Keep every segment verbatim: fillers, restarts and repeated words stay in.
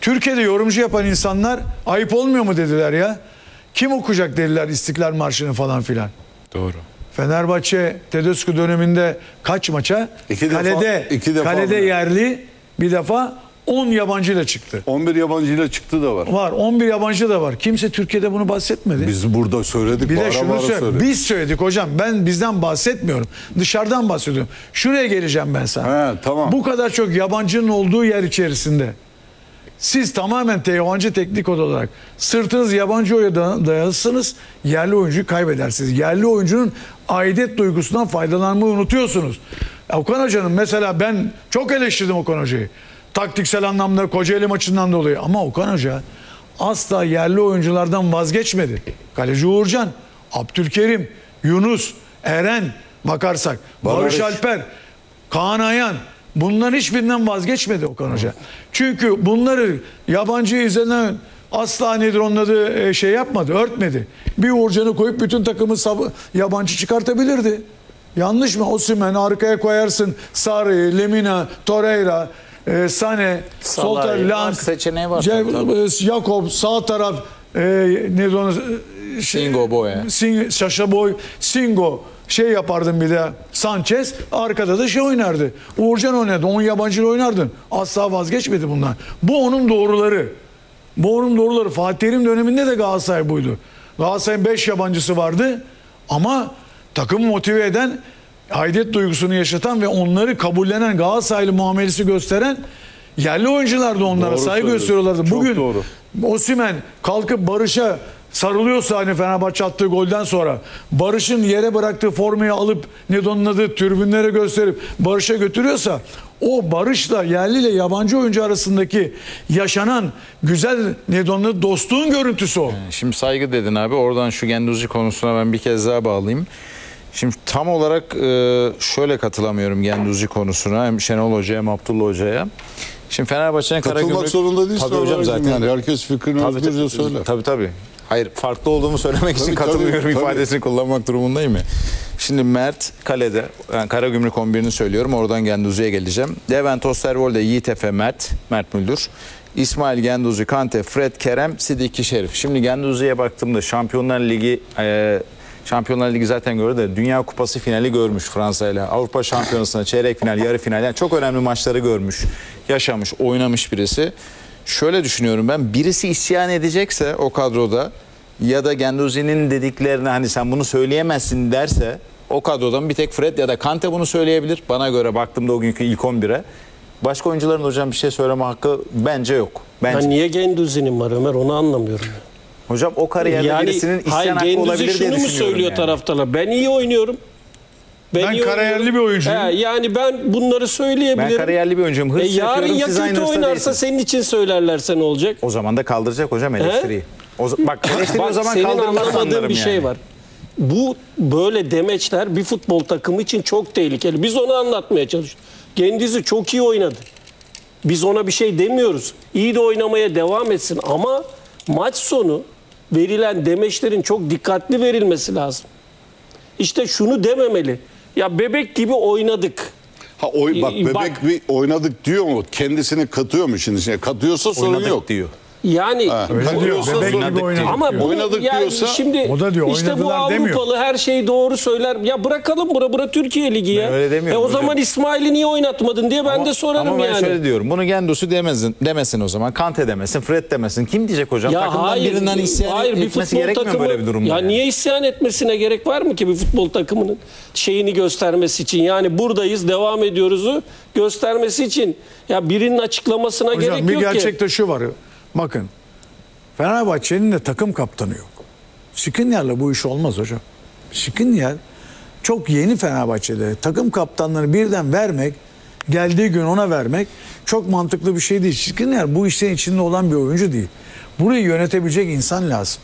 Türkiye'de yorumcu yapan insanlar ayıp olmuyor mu dediler ya. Kim okuyacak dediler İstiklal Marşı'nı falan filan. Doğru. Fenerbahçe Tedesco döneminde kaç maça? İki defa- kalede iki defa kalede mı? yerli bir defa on yabancıyla çıktı. on bir yabancıyla çıktı da var. Var on bir yabancı da var. Kimse Türkiye'de bunu bahsetmedi. Biz burada söyledik. Bir de bağıra şunu bağıra söyle. söyledik. Biz söyledik hocam. Ben bizden bahsetmiyorum. Dışarıdan bahsediyorum. Şuraya geleceğim ben sana. He, tamam. Bu kadar çok yabancının olduğu yer içerisinde siz tamamen te- yabancı teknik olarak sırtınız yabancı oya da- dayansınız, yerli oyuncuyu kaybedersiniz. Yerli oyuncunun aidiyet duygusundan faydalanmayı unutuyorsunuz. Okan Hoca'nın mesela ben çok eleştirdim Okan Hoca'yı. Taktiksel anlamda Kocaeli maçından dolayı. Ama Okan Hoca asla yerli oyunculardan vazgeçmedi. Kaleci Uğurcan, Abdülkerim, Yunus, Eren bakarsak, Barış Barış. Alper, Kaan Ayhan, bunların hiçbirinden vazgeçmedi Okan Hoca. Çünkü bunları yabancı izlenen asla nedir onun adı e, şey yapmadı, örtmedi. Bir Uğurcan'ı koyup bütün takımı sab- yabancı çıkartabilirdi. Yanlış mı? Osimhen arkaya koyarsın Sarri, Lemina, Torreira, e, Sane, sol Salah, taraf var, Lang, seçeneği var Cev- tabii. e, Jakob, sağ taraf e, nedir onu? e, şey- Singo, Boya. Sing, Sacha Boy, Singo şey yapardım bir de Sanchez arkada da şey oynardı. Uğurcan oynadı. on yabancıyla oynardın. Asla vazgeçmedi bundan. Bu onun doğruları. Bu onun doğruları. Fatih Terim döneminde de Galatasaray buydu. Galatasaray'ın beş yabancısı vardı ama takımı motive eden, aidiyet duygusunu yaşatan ve onları kabullenen, Galatasaraylı muamelesi gösteren yerli oyuncular da onlara Doğru saygı söylüyorsun. gösteriyorlardı. Çok Bugün doğru. Osimhen kalkıp Barış'a sarılıyorsa hani Fenerbahçe attığı golden sonra Barış'ın yere bıraktığı formayı alıp ne de onun adı tribünlere gösterip Barış'a götürüyorsa o Barış'la yerli ile yabancı oyuncu arasındaki yaşanan güzel ne de onun adı dostluğun görüntüsü o. Şimdi saygı dedin abi. Oradan şu Guendouzi konusuna ben bir kez daha bağlayayım. Şimdi tam olarak e, şöyle katılamıyorum Guendouzi konusuna. Hem Şenol Hoca'ya hem Abdullah Hoca'ya. Şimdi Fenerbahçe'nin Katılmak Karagümrük... zorunda değilsin. Tabii hocam zaten. Yani herkes fikrini Tabii, özgürce tabii, söyler. Tabii tabii. Hayır, farklı olduğumu söylemek için Tabii, katılmıyorum tabii, tabii. ifadesini kullanmak durumundayım ya. Şimdi Mert kalede, yani Karagümrük on birini söylüyorum, oradan Guendouzi'ye geleceğim. Levent Osterwolde, Yiğit Efe, Mert, Mert Müldür. İsmail, Guendouzi, Kante, Fred, Kerem, Sidiki, Şerif. Şimdi Guendouzi'ye baktığımda Şampiyonlar Ligi... E, Şampiyonlar Ligi zaten gördü de Dünya Kupası finali görmüş Fransa ile. Avrupa Şampiyonası'nda çeyrek final, yarı final. Yani çok önemli maçları görmüş, yaşamış, oynamış birisi. Şöyle düşünüyorum ben, birisi isyan edecekse o kadroda ya da Guendouzi'nin dediklerine hani sen bunu söyleyemezsin derse o kadrodan bir tek Fred ya da Kante bunu söyleyebilir. Bana göre baktığımda o günkü ilk on bire. Başka oyuncuların hocam bir şey söyleme hakkı bence yok. Bence. Ya niye Guendouzi'nin var Ömer, onu anlamıyorum. Hocam o kariyerde Yani birisinin isyan hayır, hakkı Guendouzi olabilir diye şunu mu düşünüyorum söylüyor yani. taraftarlar? Ben iyi oynuyorum. Ben iyi kariyerli oynuyorum. bir oyuncuyum. He, yani ben bunları söyleyebilirim. Ben kariyerli bir oyuncuyum. Hırs E, yarın yapıyorum, ya siz aynı kötü hırsta oynarsa değilsiniz. senin için söylerlerse ne olacak? O zaman da kaldıracak hocam eleştiriyi. O, za- bak eleştiriyi o Bak, zaman senin kaldırmaz anlamadığın sanırım bir yani. şey var. Bu böyle demeçler bir futbol takımı için çok tehlikeli. Biz onu anlatmaya çalışıyoruz. Guendouzi çok iyi oynadı. Biz ona bir şey demiyoruz. İyi de oynamaya devam etsin ama maç sonu verilen demeçlerin çok dikkatli verilmesi lazım. İşte şunu dememeli. Ya bebek gibi oynadık. Ha oy, bak İyi, bebek bak. bir oynadık diyor mu? Kendisini katıyor mu şimdi? içine? Katıyorsa sorun Oynadık yok. diyor. Yani Ha, Öyle diyor. katıyorsa Bebek sorun gibi yok. oynadık ama diyor. bunu Oynadık yani diyorsa- şimdi O da diyor, işte bu oynadılar demiyor. Avrupalı her şeyi doğru söyler. Ya bırakalım bura bura Türkiye Ligi ya. Ben öyle demiyorum E o hocam. zaman İsmail'i niye oynatmadın diye ben Ama- de sorarım ama ben yani. şöyle diyorum. Bunu Guendouzi demesin, demesin o zaman. Kante demesin, Fred demesin. Kim diyecek hocam? Ya Takımdan hayır, birinden isyan hayır, bir etmesi futbol gerekmiyor takımı, böyle bir durumda. Ya yani. niye isyan etmesine gerek var mı ki bir futbol takımının şeyini göstermesi için? Yani buradayız, devam ediyoruzu göstermesi için. Ya birinin açıklamasına Hocam gerek bir yok ki. gerçek de şu var. Bakın Fenerbahçe'nin de takım kaptanı yok. Skriniar'la bu iş olmaz hocam. Skriniar çok yeni Fenerbahçe'de. Takım kaptanlarını birden vermek, geldiği gün ona vermek çok mantıklı bir şey değil. Skriniar bu işlerin içinde olan bir oyuncu değil. Burayı yönetebilecek insan lazım.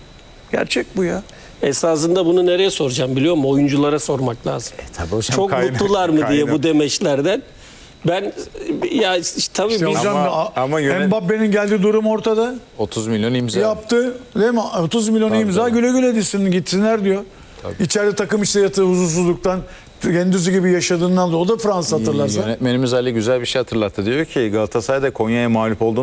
Gerçek bu ya. Esasında bunu nereye soracağım biliyor musun? Oyunculara sormak lazım. tabii hocam, Çok kaynak- mutlular mı diye kaynak. bu demeçlerden. Ben ya işte, tabii İşte biz hocam Ama- a- ama yönet- Mbappe'nin geldiği durum ortada. otuz milyon imza. Yaptı. Değil mi? otuz milyon Tabii, imza tabii. güle güle ditsin, gitsinler diyor. İçeride takım işte yatı huzursuzluktan Guendouzi gibi yaşadığından da o da Fransa hatırlarsan. Yönetmenimiz Ali güzel bir şey hatırlattı. Diyor ki Galatasaray'da Konya'ya mağlup oldu.